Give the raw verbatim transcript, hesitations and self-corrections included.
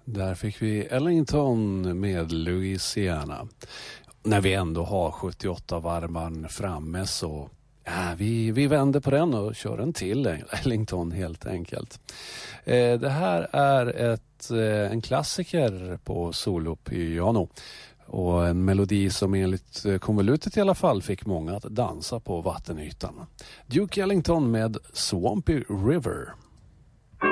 Där fick vi Ellington med Louisiana. När vi ändå har sjuttioåtta varvan framme så ja, vi, vi vänder på den och kör en till Ellington helt enkelt. Eh, det här är ett, eh, en klassiker på solopiano och en melodi som enligt konvolutet i alla fall fick många att dansa på vattenytan. Duke Ellington med Swampy River.